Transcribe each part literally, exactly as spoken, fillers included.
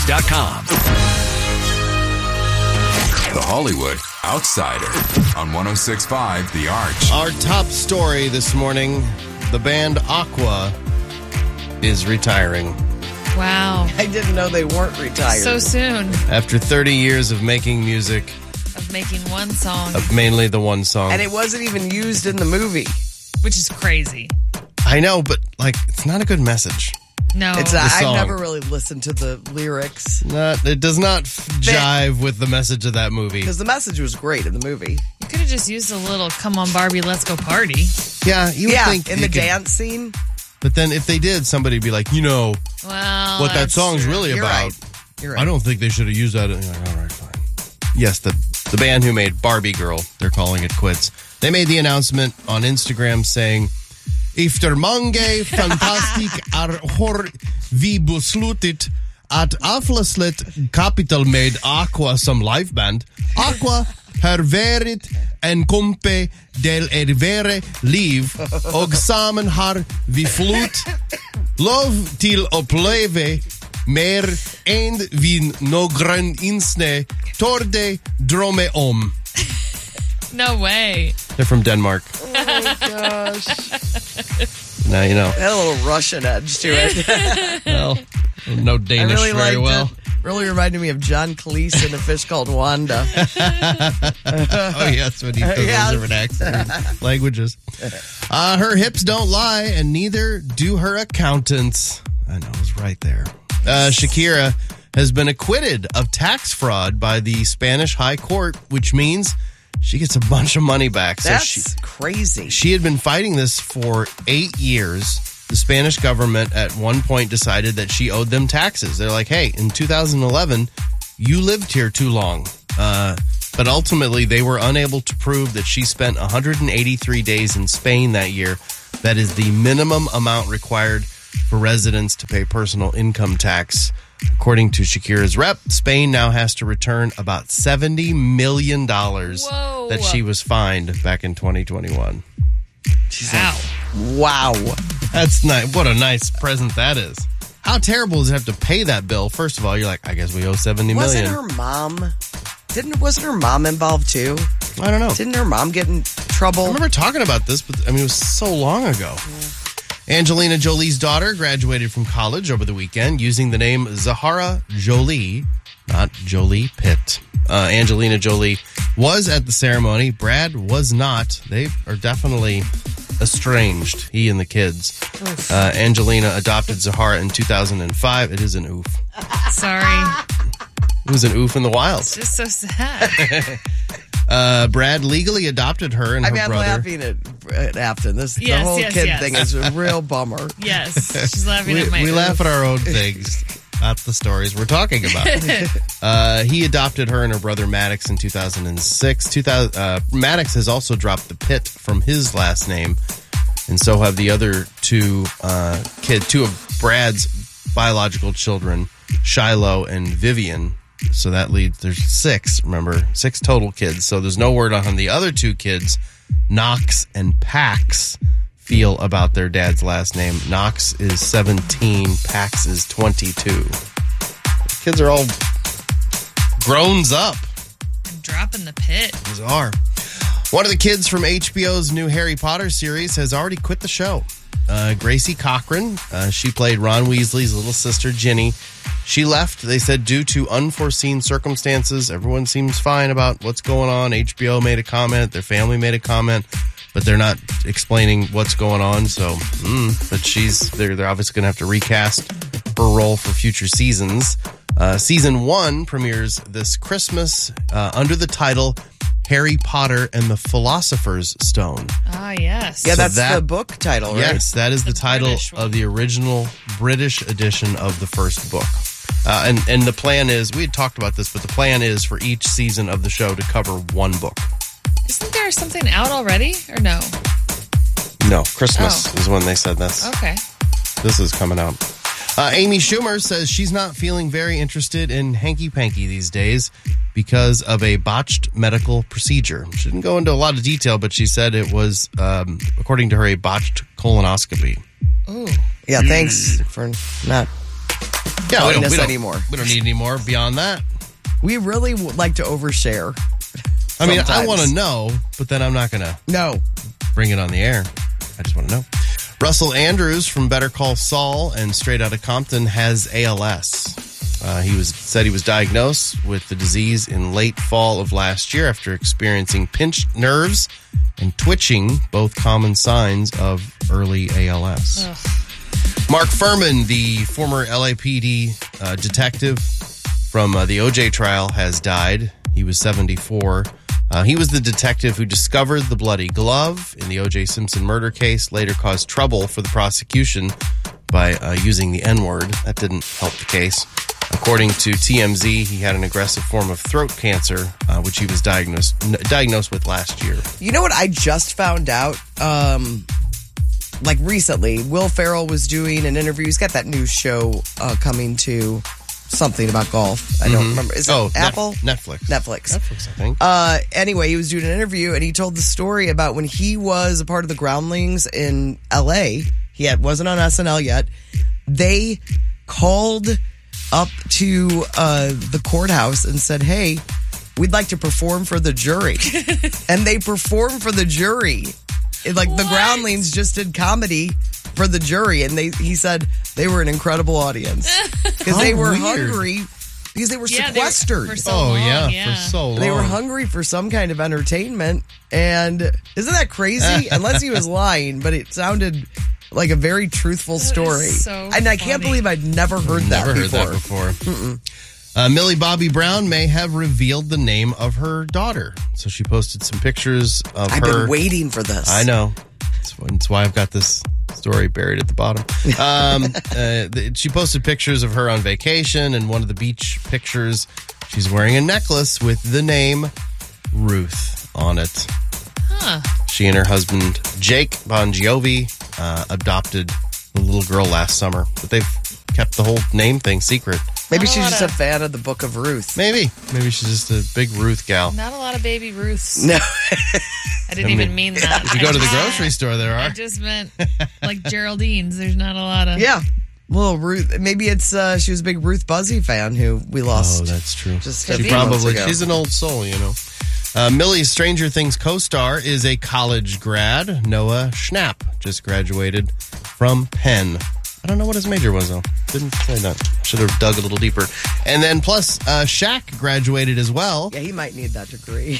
dot com. The Hollywood Outsider on one oh six point five The Arch. Our top story this morning, the band Aqua is retiring. Wow. I didn't know they weren't retired. So soon. After thirty years of making music. Of making one song. Of mainly the one song. And it wasn't even used in the movie. Which is crazy. I know, but like, it's not a good message. No. It's not, I've never really listened to the lyrics. Not, it does not f- jive with the message of that movie. Because the message was great in the movie. You could have just used a little, come on Barbie, let's go party. Yeah, you would yeah, think. in the could, dance scene. But then if they did, somebody would be like, you know, well, what that song's true. really You're about. Right. You're right. I don't think they should have used that. You're like, all right, fine. Yes, the, the band who made Barbie Girl, they're calling it quits. They made the announcement on Instagram saying, Efter mange fantastic ar hor vi beslutet att avsluta kapital med Aqua som liveband. Aqua har varit en kompe del ervare liv och samman har vi flut lov till uppleva mer än vi någon insne torde drömma om. No way. They're from Denmark. Oh, my gosh. Now you know. It had a little Russian edge to it. Well, no Danish I really very liked well. it. Really reminded me of John Cleese in A Fish Called Wanda. Oh, yes, when he does Yes. those different accents, languages. Uh, her hips don't lie, and neither do her accountants. I know, it was right there. Uh, Shakira has been acquitted of tax fraud by the Spanish High Court, which means she gets a bunch of money back. That's so she, crazy. She had been fighting this for eight years. The Spanish government at one point decided that she owed them taxes. They're like, hey, in two thousand eleven, you lived here too long. Uh, but ultimately, they were unable to prove that she spent one hundred eighty-three days in Spain that year. That is the minimum amount required for residents to pay personal income tax. According to Shakira's rep, Spain now has to return about seventy million dollars Whoa. that she was fined back in twenty twenty-one. She's Wow. like, wow. That's nice. What a nice present that is. How terrible does it have to pay that bill? First of all, you're like, I guess we owe seventy million. Wasn't her mom? Didn't wasn't her mom involved too? I don't know. Didn't her mom get in trouble? I remember talking about this, but I mean, it was so long ago. Yeah. Angelina Jolie's daughter graduated from college over the weekend using the name Zahara Jolie, not Jolie Pitt. Uh, Angelina Jolie was at the ceremony. Brad was not. They are definitely estranged, he and the kids. Uh, Angelina adopted Zahara in two thousand five. It is an oof. Sorry. It was an oof in the wild. It's just so sad. Uh, Brad legally adopted her and I her mean, I'm brother. laughing at, at Afton. This Yes, the whole yes, kid yes. thing is a real bummer. Yes. She's laughing We, at my we laugh at our own things, not the stories we're talking about. uh, he adopted her and her brother Maddox in two thousand six. two thousand, uh, Maddox has also dropped the Pitt from his last name, and so have the other two uh, kid, two of Brad's biological children, Shiloh and Vivian. So that leads, there's six, remember, six total kids. So there's no word on how the other two kids, Knox and Pax, feel about their dad's last name. Knox is seventeen, Pax is twenty-two. The kids are all growns up. and dropping the pit. Bizarre. One of the kids from H B O's new Harry Potter series has already quit the show. Uh, Gracie Cochran, uh, she played Ron Weasley's little sister, Ginny. She left, they said, due to unforeseen circumstances. Everyone seems fine about what's going on. H B O made a comment. Their family made a comment. But they're not explaining what's going on. So, mm, but she's, they're, they're obviously going to have to recast her role for future seasons. Uh, season one premieres this Christmas uh, under the title Harry Potter and the Philosopher's Stone. Ah, yes. Yeah, So that's that- the book title, right? Yes, that is the, The title British one. of the original British edition of the first book. Uh, and, and the plan is, we had talked about this, but the plan is for each season of the show to cover one book. Isn't there something out already, or no? No, Christmas Oh. is when they said that's, Okay. this is coming out. Uh, Amy Schumer says she's not feeling very interested in hanky-panky these days because of a botched medical procedure. She didn't go into a lot of detail, but she said it was, um, according to her, a botched colonoscopy. Ooh. Yeah, thanks for not Yeah, we telling don't, us we don't, anymore. We don't need any more beyond that. We really would like to overshare. I mean, I sometimes. want to know, but then I'm not going to No. bring it on the air. I just want to know. Russell Andrews from Better Call Saul and Straight Outta Compton has A L S. Uh, he was said he was diagnosed with the disease in late fall of last year after experiencing pinched nerves and twitching, both common signs of early A L S. Ugh. Mark Furman, the former L A P D uh, detective from uh, the O J trial, has died. He was seventy-four. Uh, he was the detective who discovered the bloody glove in the O J Simpson murder case, later caused trouble for the prosecution by uh, using the N-word. That didn't help the case. According to T M Z, he had an aggressive form of throat cancer, uh, which he was diagnosed n- diagnosed with last year. You know what I just found out? Um, like recently, Will Ferrell was doing an interview. He's got that new show uh, coming to something about golf. I don't remember. Is it Oh, Nef- Apple? Netflix. Netflix. Netflix, I think. Uh, anyway, he was doing an interview and he told the story about when he was a part of the Groundlings in L A. He had, wasn't on S N L yet. They called up to uh, the courthouse and said, hey, we'd like to perform for the jury. And they performed for the jury. It, like the What? Groundlings just did comedy for the jury. And they he said they were an incredible audience because they How were weird. hungry because they were Yeah, they were- sequestered. for so oh, long, yeah, yeah. for so long. They were hungry for some kind of entertainment. And isn't that crazy? Unless he was lying, but it sounded like a very truthful That is story. so and I can't funny. believe I'd never heard that Never before. heard that before. Uh, Millie Bobby Brown may have revealed the name of her daughter. So she posted some pictures of I've her. been waiting for this. I know. That's, that's why I've got this story buried at the bottom. Um, uh, th- she posted pictures of her on vacation, and one of the beach pictures, she's wearing a necklace with the name Ruth on it. Huh. She and her husband, Jake Bon Jovi, uh, adopted the little girl last summer, but they've kept the whole name thing secret. Maybe Not a she's lot just a of- fan of the Book of Ruth. Maybe. Maybe she's just a big Ruth gal. Not a lot of baby Ruths. No. I didn't I mean, even mean that. If you I go to the just- grocery store, there I are. just meant like Geraldine's. There's not a lot of. Yeah. Well, Ruth. Maybe it's uh, she was a big Ruth Buzzy fan who we lost. Oh, that's true. Just a she few months probably, ago. she's an old soul, you know. Uh, Millie's Stranger Things co-star is a college grad. Noah Schnapp just graduated from Penn. I don't know what his major was, though. Didn't say that. Should have dug a little deeper. And then plus, uh, Shaq graduated as well. Yeah, he might need that degree.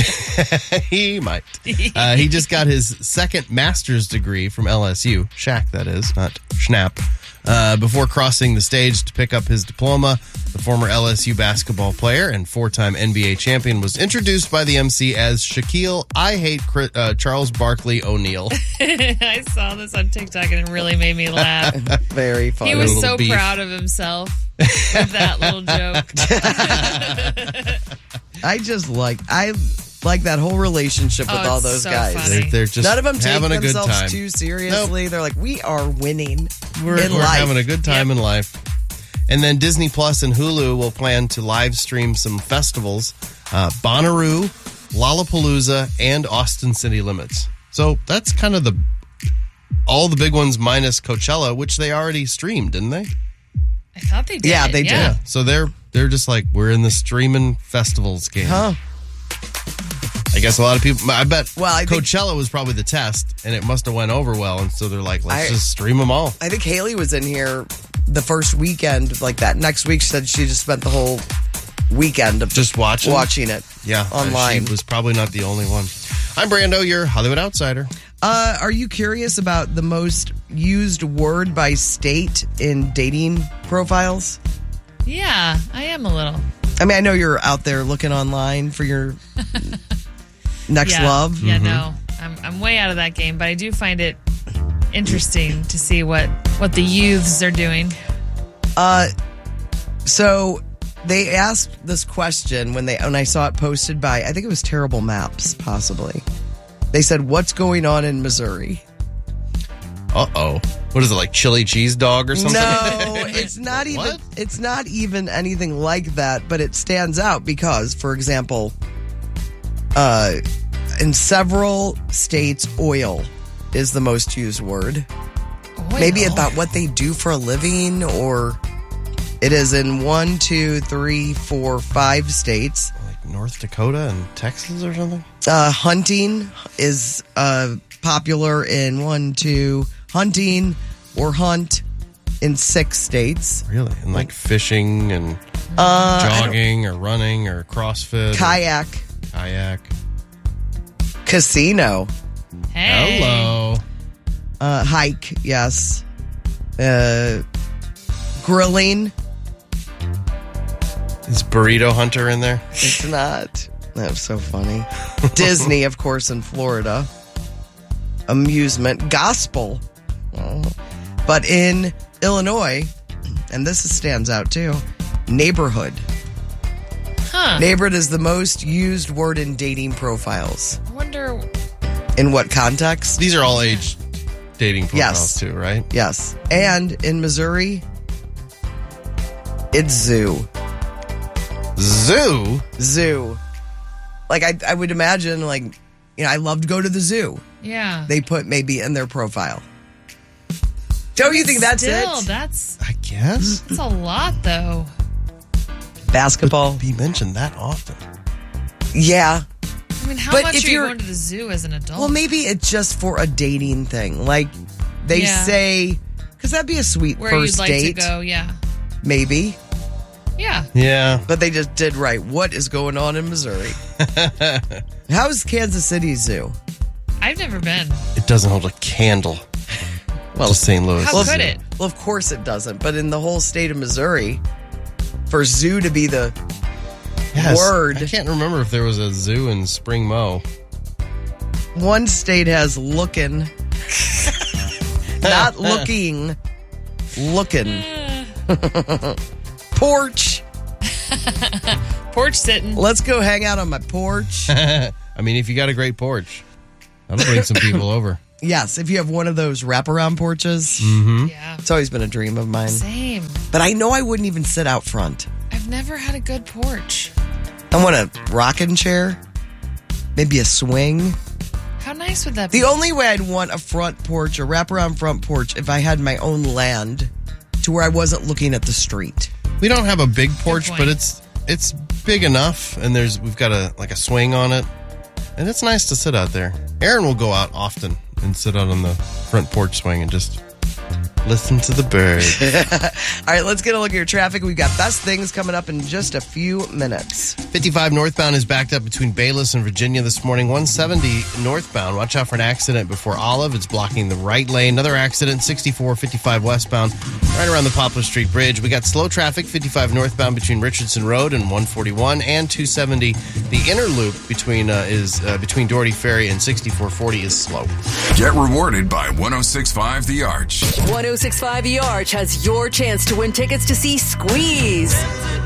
He might. Uh, he just got his second master's degree from L S U. Shaq, that is, not Schnapp. Uh, before crossing the stage to pick up his diploma, the former L S U basketball player and four-time N B A champion was introduced by the M C as Shaquille I Hate Cri- uh, Charles Barkley O'Neal. I saw this on TikTok and it really made me laugh. Very funny. He was little so beef. proud of himself with that little joke. I just like I like that whole relationship with Oh, all it's those so guys. funny. They're, they're just None of them take having a good themselves time. too seriously. They're like, we are winning We're, in we're life. having a good time in life. And then Disney Plus and Hulu will plan to live stream some festivals, uh, Bonnaroo, Lollapalooza, and Austin City Limits. So that's kind of the all the big ones minus Coachella, which they already streamed, didn't they? I thought they did. Yeah, they yeah. did. So they're they're just like, we're in the streaming festivals game. Huh? I guess a lot of people. I bet Well, I think- Coachella was probably the test, and it must have went over well, and so they're like, let's I- just stream them all. I think Haley was in here the first weekend, like that. Next week, she said she just spent the whole weekend of Just watching? watching it. Yeah, online. She was probably not the only one. I'm Brando, your Hollywood Outsider. Uh, are you curious about the most used word by state in dating profiles? Yeah, I am a little. I mean, I know you're out there looking online for your next yeah. love. Yeah, no. I'm I'm way out of that game, but I do find it interesting to see what, what the youths are doing. Uh, so they asked this question when they when I saw it posted by, I think it was Terrible Maps, possibly. They said, "What's going on in Missouri?" Uh oh. What is it, like chili cheese dog or something? No, it's not even. What? It's not even anything like that. But it stands out because, for example, uh, in several states, oil is the most used word. Oil. Maybe about what they do for a living, or It is in one, two, three, four, five states. Like North Dakota and Texas or something? Uh, hunting is uh, popular in one, two, hunting or hunt in six states. Really? And like fishing and Uh, jogging or running or CrossFit? Kayak. Or kayak. Casino. Hey. Hello. Uh, hike, yes. Uh, grilling. Is Burrito Hunter in there? It's not. That was so funny. Disney, of course, in Florida. Amusement. Gospel. Oh. But in Illinois, and this stands out too, neighborhood. Huh. Neighborhood is the most used word in dating profiles. I wonder. In what context? These are all age dating profiles Yes. too, right? Yes. And in Missouri, it's zoo. Zoo? Zoo. Like, I, I would imagine, like, you know, I love to go to the zoo. Yeah. They put maybe in their profile. Don't you think that's Still, it? that's I guess. that's a lot, though. Basketball. Be mentioned that often. Yeah. I mean, how But much if are you you're- going to the zoo as an adult? Well, maybe it's just for a dating thing. Like, they Yeah. say, because that'd be a sweet where first you'd like date. to go. Yeah. Maybe. Yeah. Yeah. But they just did right. What is going on in Missouri? How's Kansas City Zoo? I've never been. It doesn't hold a candle. Well, to Saint Louis. How Well, could it? Well, of course it doesn't. But in the whole state of Missouri, for zoo to be the Yes. word. I can't remember if there was a zoo in Spring Moe. one state has looking, not looking, looking. Porch. Porch sitting. Let's go hang out on my porch. I mean, if you got a great porch, that'll bring some people over. Yes, if you have one of those wraparound porches. Yeah. It's always been a dream of mine. Same. But I know I wouldn't even sit out front. I've never had a good porch. I want a rocking chair, maybe a swing. How nice would that be? The only way I'd want a front porch, a wraparound front porch, if I had my own land to where I wasn't looking at the street. We don't have a big porch, point. but it's it's big enough, and there's we've got a like a swing on it, and it's nice to sit out there. Aaron will go out often and sit out on the front porch swing and just listen to the birds. All right, let's get a look at your traffic. We've got best things coming up in just a few minutes. fifty-five northbound is backed up between Bayless and Virginia this morning. one seventy northbound. Watch out for an accident before Olive. It's blocking the right lane. Another accident, sixty-four fifty-five westbound, right around the Poplar Street Bridge. We got slow traffic, fifty-five northbound between Richardson Road and one forty-one, and two seventy. The inner loop between uh, is uh, between Doherty Ferry and sixty-four forty is slow. Get rewarded by one oh six point five The Arch. one oh six point five The Arch has your chance to win tickets to see Squeeze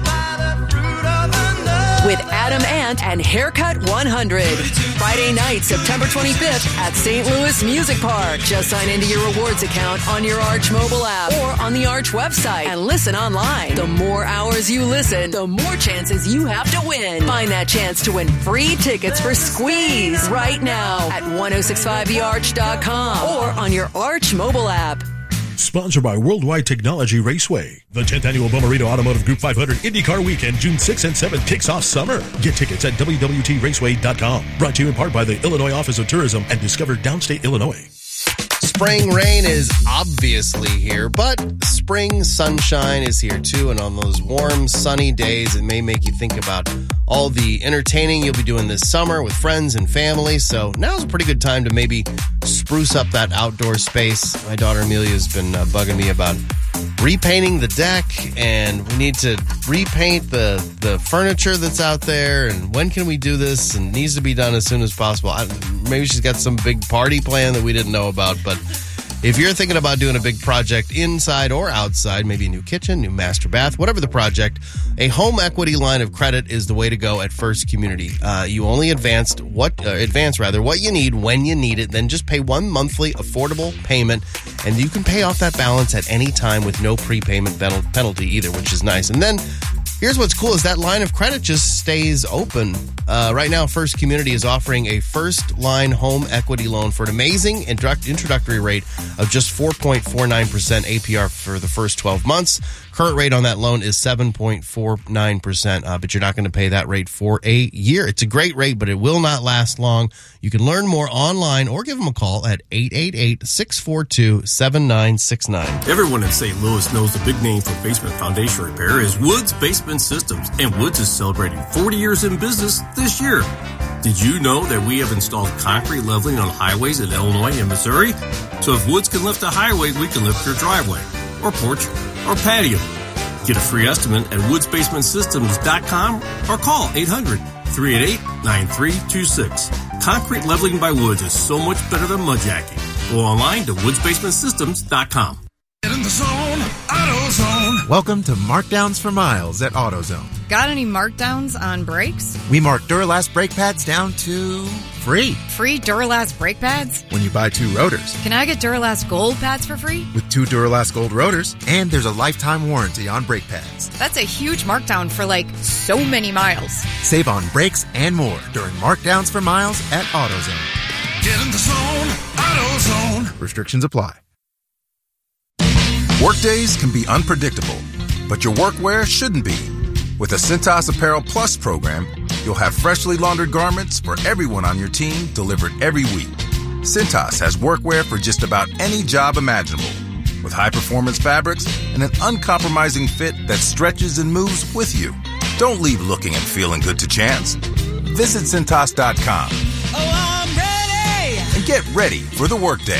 with Adam Ant and Haircut one hundred. Friday night, September twenty-fifth at Saint Louis Music Park. Just sign into your rewards account on your Arch mobile app or on the Arch website and listen online. The more hours you listen, the more chances you have to win. Find that chance to win free tickets for Squeeze right now at ten sixty-five the arch dot com or on your Arch mobile app. Sponsored by Worldwide Technology Raceway. The tenth Annual Bomarito Automotive Group five hundred IndyCar Weekend, June sixth and seventh, kicks off summer. Get tickets at w w t raceway dot com. Brought to you in part by the Illinois Office of Tourism and Discover Downstate Illinois. Spring rain is obviously here, but spring sunshine is here too. And on those warm, sunny days, it may make you think about all the entertaining you'll be doing this summer with friends and family. So now's a pretty good time to maybe spruce up that outdoor space. My daughter Amelia's been uh, bugging me about repainting the deck, and we need to repaint the, the furniture that's out there. And when can we do this? And it needs to be done as soon as possible. I, maybe she's got some big party plan that we didn't know about, but if you're thinking about doing a big project inside or outside, maybe a new kitchen, new master bath, whatever the project, a home equity line of credit is the way to go at First Community. Uh, you only advanced what uh, advance rather what you need when you need it. Then just pay one monthly affordable payment, and you can pay off that balance at any time with no prepayment penalty either, which is nice. And then here's what's cool is that line of credit just stays open. Uh, right now, First Community is offering a first line home equity loan for an amazing introductory rate of just four point four nine percent A P R for the first twelve months. Current rate on that loan is seven point four nine percent, uh, but you're not going to pay that rate for a year. It's a great rate, but it will not last long. You can learn more online or give them a call at eight eight eight, six four two, seven nine six nine. Everyone in Saint Louis knows the big name for basement foundation repair is Woods Basement Systems, and Woods is celebrating forty years in business this year. Did you know that we have installed concrete leveling on highways in Illinois and Missouri? So if Woods can lift a highway, we can lift your driveway, or porch, or patio. Get a free estimate at woods basement systems dot com or call eight hundred, three eight eight, nine three two six. Concrete leveling by Woods is so much better than mudjacking. Go online to woods basement systems dot com. Get in the zone, AutoZone. Welcome to Markdowns for Miles at AutoZone. Got any markdowns on brakes? We mark Duralast brake pads down to free. Free Duralast brake pads? When you buy two rotors. Can I get Duralast Gold pads for free? With two Duralast Gold rotors, and there's a lifetime warranty on brake pads. That's a huge markdown for like so many miles. Save on brakes and more during Markdowns for Miles at AutoZone. Get in the zone, AutoZone. Restrictions apply. Workdays can be unpredictable, but your workwear shouldn't be. With the Cintas Apparel Plus program, you'll have freshly laundered garments for everyone on your team delivered every week. Cintas has workwear for just about any job imaginable, with high-performance fabrics and an uncompromising fit that stretches and moves with you. Don't leave looking and feeling good to chance. Visit Cintas dot com. Oh, I'm ready! And get ready for the workday.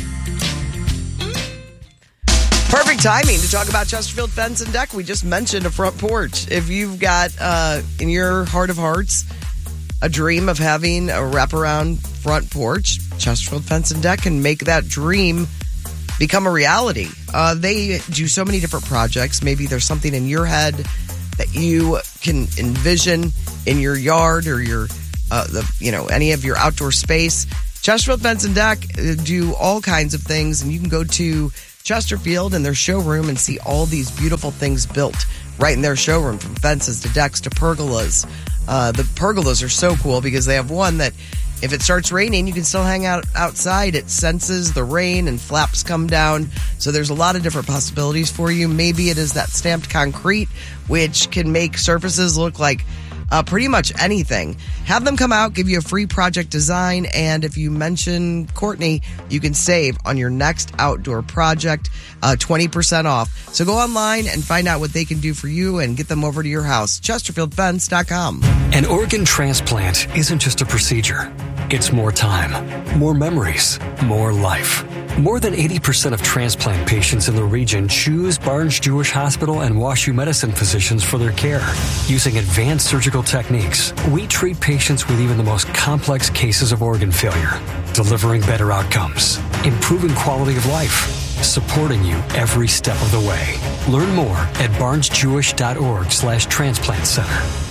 Perfect timing to talk about Chesterfield Fence and Deck. We just mentioned a front porch. If you've got, uh, in your heart of hearts, a dream of having a wraparound front porch, Chesterfield Fence and Deck can make that dream become a reality. Uh, they do so many different projects. Maybe there's something in your head that you can envision in your yard or your, uh, the, you know, any of your outdoor space. Chesterfield Fence and Deck do all kinds of things, and you can go to Chesterfield and their showroom and see all these beautiful things built right in their showroom, from fences to decks to pergolas. Uh, the pergolas are so cool because they have one that if it starts raining, you can still hang out outside. It senses the rain and flaps come down. So there's a lot of different possibilities for you. Maybe it is that stamped concrete, which can make surfaces look like Uh, pretty much anything. Have them come out, give you a free project design, and if you mention Courtney, you can save on your next outdoor project, uh, twenty percent off. So go online and find out what they can do for you and get them over to your house. Chesterfield Fence dot com. An organ transplant isn't just a procedure. It's more time, more memories, more life. More than eighty percent of transplant patients in the region choose Barnes Jewish Hospital and WashU Medicine physicians for their care. Using advanced surgical techniques, we treat patients with even the most complex cases of organ failure, delivering better outcomes, improving quality of life, supporting you every step of the way. Learn more at barnes jewish dot org slash transplant center.